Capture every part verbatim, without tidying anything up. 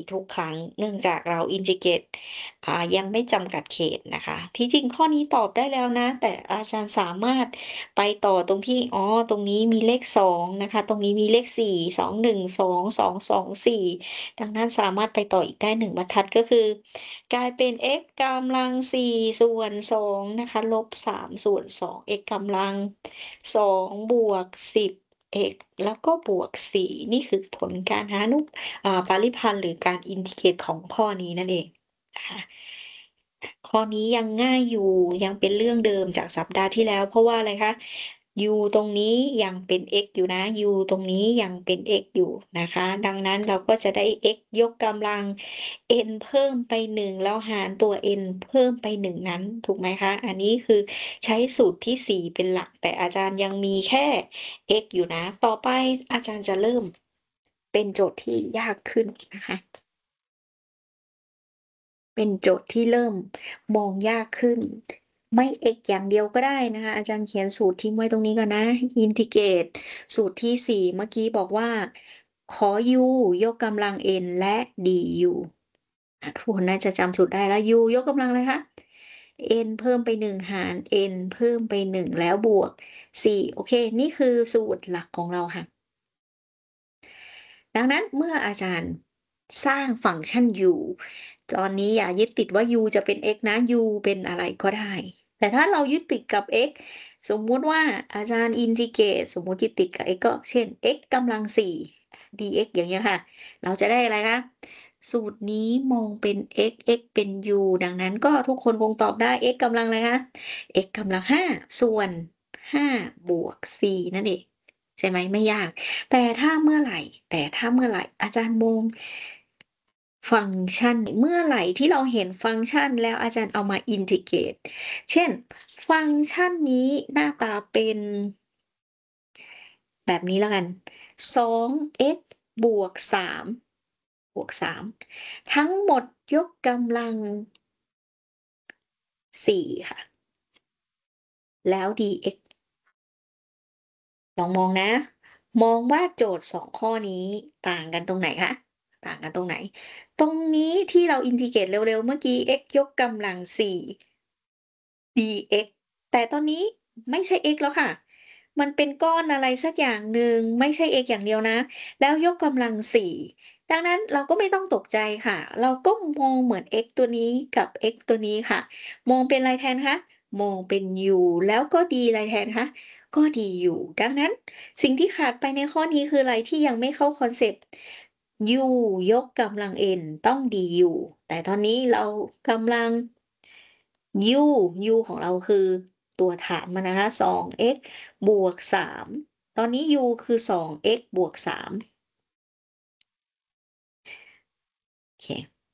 ทุกครั้ง เนื่องจากเราอินทิเกรต อ่า ยังไม่จำกัดเขตนะคะ ที่จริงข้อนี้ตอบได้แล้วนะ แต่อาจารย์สามารถไปต่อตรงที่ อ๋อ ตรงนี้มีเลข สอง นะคะ ตรงนี้มีเลข สี่ สอง หนึ่ง สอง สอง สอง สี่ ดังนั้นสามารถไปต่ออีกได้ หนึ่ง บรรทัด ก็คือกลายเป็น x กำลัง สี่ ส่วน สอง นะคะ ลบ สาม ส่วน สอง x กำลัง สอง บวก สิบ x แล้วก็บวก สี่ นี่คือผลการหานุ อ่า ปริพันธ์ หรือการอินทิเกรตของข้อนี้นั่นเองนะคะ ข้อนี้ยังง่ายอยู่ ยังเป็นเรื่องเดิมจากสัปดาห์ที่แล้ว เพราะว่าอะไรคะ u ตรงนี้ยังเป็น x อยู่นะ u ตรงนี้ยังเป็น x อยู่นะคะ ดังนั้นเราก็จะได้ x ยกกำลัง n เพิ่มไป หนึ่ง แล้วหารตัว n เพิ่มไป หนึ่ง นั้น ถูกไหมคะ อันนี้คือใช้สูตรที่ สี่ เป็นหลัก แต่อาจารย์ยังมีแค่ x อยู่นะ ต่อไปอาจารย์จะเริ่มเป็นโจทย์ที่ยากขึ้นนะคะ เป็นโจทย์ที่เริ่มมองยากขึ้น ไม่ x อย่างเดียวก็ได้นะคะ อาจารย์เขียนสูตรทิ้งไว้ตรงนี้ก่อนนะ อินทิเกรต สูตรที่ สี่ เมื่อกี้บอกว่า ขอ u ยกกำลัง n และ du อา ทุกคนน่าจะจำสูตรได้แล้ว u ยกกำลังอะไรคะ n เพิ่มไป หนึ่ง หาร n เพิ่มไป หนึ่ง แล้วบวก สี่ โอเค นี่คือสูตรหลักของเราค่ะ ดังนั้นเมื่ออาจารย์สร้างฟังก์ชัน u ตอนนี้อย่ายึดติดว่า u จะเป็น x นะ u เป็นอะไรก็ได้ แต่ถ้าเรายึดติดกับ x สมมุติว่าอาจารย์อินทิเกรต สมมุติยึดติดกับ x ก็เช่น x กำลัง สี่ dx อย่างเงี้ยค่ะ เราจะได้อะไรคะ สูตรนี้มองเป็น x x เป็น u ดังนั้นก็ทุกคนคงตอบได้ x กำลังอะไรคะ x กำลัง ห้า ส่วน ห้า บวก สี่ นั่นเอง ใช่ไหม ไม่ยาก แต่ถ้าเมื่อไหร่ แต่ถ้าเมื่อไหร่อาจารย์มอง ฟังก์ชัน เมื่อไหร่ที่เราเห็นฟังก์ชันแล้วอาจารย์เอามาอินทิเกรต เช่น ฟังก์ชันนี้หน้าตาเป็น แบบนี้แล้วกัน สอง x บวก สาม บวก สาม ทั้งหมดยกกำลัง สี่ ค่ะ แล้ว dx ลองมองนะ มองว่าโจทย์ สอง ข้อนี้ต่างกันตรงไหนคะ ต่างกันตรงไหน ตรงนี้ที่เราอินทิเกรตเร็ว ๆ เมื่อกี้ x ยกกำลัง สี่ dx แต่ตอนนี้ไม่ใช่ x แล้วค่ะ มันเป็นก้อนอะไรสักอย่างหนึ่ง ไม่ใช่ x อย่างเดียวนะ แล้วยกกำลัง สี่ ดังนั้นเราก็ไม่ต้องตกใจค่ะ เราก็มองเหมือน x ตัวนี้กับ x ตัวนี้ค่ะ มองเป็นอะไรแทนคะ มองเป็น u แล้วก็ d อะไรแทนคะ ก็ du ดังนั้นสิ่งที่ขาดไปในข้อนี้คืออะไรที่ยังไม่เข้าคอนเซปต์ u ยกกำลัง n ต้อง du แต่ตอนนี้เรากำลัง u u ของเราคือตัวฐานมันนะคะ สอง x บวก สาม ตอนนี้ u คือ สอง x บวก สาม โอเค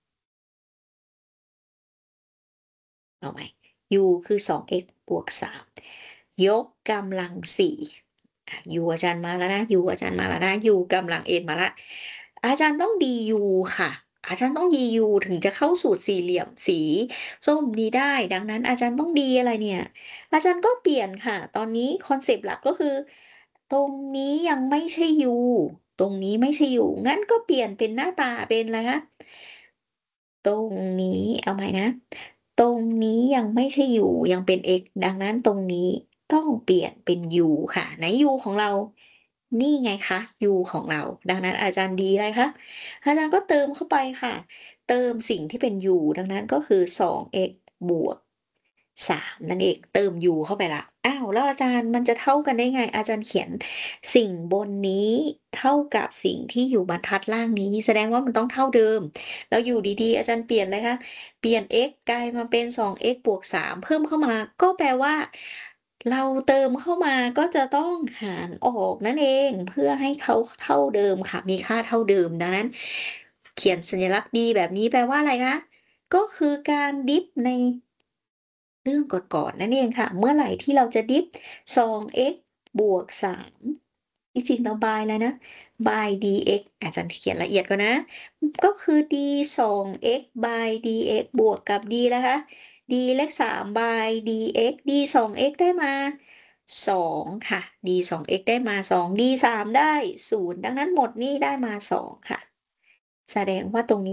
เอาใหม่ u คือ สอง x บวก สาม ยกกำลัง สี่ อ่า u อาจารย์มาแล้วนะ u อาจารย์มาแล้วนะ u กำลัง n มาแล้ว อาจารย์ต้อง du ค่ะ อาจารย์ต้อง du ถึงจะเข้าสูตรสี่เหลี่ยมสีส้มนี้ได้ ดังนั้นอาจารย์ต้อง d อะไรเนี่ย อาจารย์ก็เปลี่ยนค่ะ ตอนนี้คอนเซปต์หลักก็คือ ตรงนี้ยังไม่ใช่ u ตรงนี้ไม่ใช่ u งั้นก็เปลี่ยนเป็นหน้าตาเป็นอะไรคะ ตรงนี้ เอาใหม่นะ ตรงนี้ยังไม่ใช่ u ยังเป็น x ดังนั้นตรงนี้ต้องเปลี่ยนเป็น u ค่ะ ไหน u ของเรา นี่ไงคะ u ของเรา ดังนั้นอาจารย์ d อะไรคะ อาจารย์ก็เติมเข้าไปค่ะ เติมสิ่งที่เป็น u ดังนั้นก็คือ สอง x บวก สาม นั่นเอง เติม u เข้าไปแล้ว อ้าว แล้วอาจารย์มันจะเท่ากันได้ไง อาจารย์เขียนสิ่งบนนี้เท่ากับสิ่งที่อยู่บรรทัดล่างนี้ แสดงว่ามันต้องเท่าเดิม แล้วอยู่ดี ๆ อาจารย์เปลี่ยนอะไรคะ เปลี่ยน x กลายมาเป็น สอง x บวก สาม เพิ่มเข้ามา ก็แปลว่า เราเติมเข้ามาก็จะต้องหารออกนั่นเอง เพื่อให้เขาเท่าเดิมค่ะ มีค่าเท่าเดิม ดังนั้นเขียนสัญลักษณ์ d แบบนี้แปลว่าอะไรคะ ก็คือการดิฟใน เรื่องก่อน ๆ นั่นเองค่ะ เมื่อไหร่ที่เราจะดิฟ สอง x บวก สาม ที่จริงเรา by อะไรนะ by dx อาจารย์เขียนละเอียดก่อนนะ ก็คือ d สอง x by dx บวกกับ d อะไรคะ d เลข สาม by dx d สอง x ได้มา สอง ค่ะ d สอง x ได้มา สอง d สาม ได้ ศูนย์ ดังนั้นหมดนี่ได้มา สอง ค่ะ แสดงว่าตรงนี้